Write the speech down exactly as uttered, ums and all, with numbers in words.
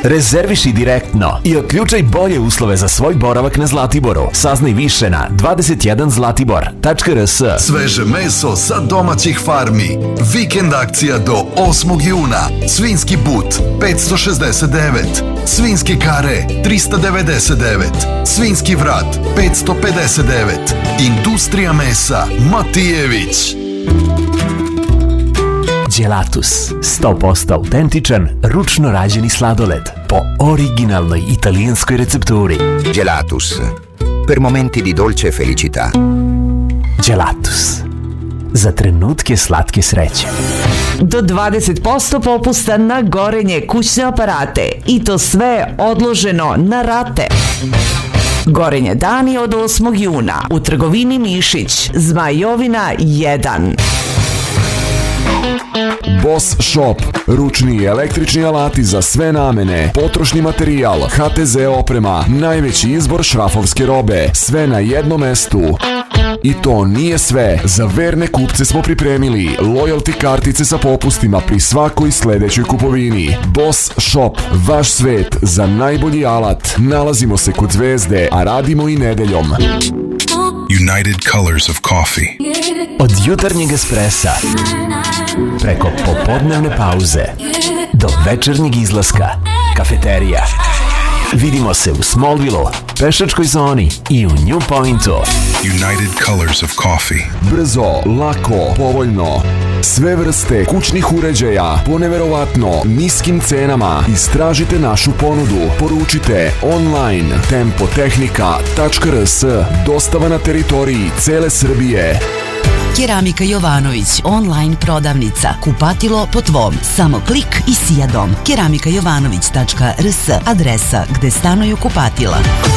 Rezerviši direktno i otključaj bolje uslove za svoj boravak na Zlatiboru. Saznaj više na dvadeset jedan zlatibor tačka r s. Sveže meso sa domaćih farmi. Vikend akcija do osmog juna. Svinski but petsto šezdeset devet. Svinski kare tristo devedeset devet. Svinski vrat petsto pedeset devet. Industrija mesa Matijević. Gelatus, sto posto autentičan, ručno rađeni sladoled po originalnoj italijanskoj recepturi. Gelatus, per momenti di dolce felicità. Gelatus, za trenutke slatke sreće. Do dvadeset posto popusta na Gorenje kućne aparate i to sve odloženo na rate. Gorenje dani od osmog juna u trgovini Mišić, Zmajovina jedan. Boss Shop, ručni i električni alati za sve namene, potrošni materijal, ha te ze oprema, najveći izbor šrafovske robe, sve na jednom mestu. I to nije sve, za verne kupce smo pripremili loyalty kartice sa popustima pri svakoj sledećoj kupovini. Boss Shop, vaš svet za najbolji alat. Nalazimo se kod Zvezde, a radimo i nedeljom. United Colors of Coffee. Od jutarnjeg espresa preko popodnevne pauze do večernjeg izlaska, kafeterija. Vidimo se u Smallville, pešačkoj zoni i u New Pointu. United Colors of Coffee. Brzo, lako, povoljno. Sve vrste kućnih uređaja po neverovatno niskim cenama. Istražite našu ponudu. Poručite online tempotehnika tačka r s. Dostava na teritoriji cele Srbije. Keramika Jovanović, online prodavnica. Kupatilo po tvom. Samo klik i sija dom. keramika jovanović tačka r s, adresa gde stanuju kupatila.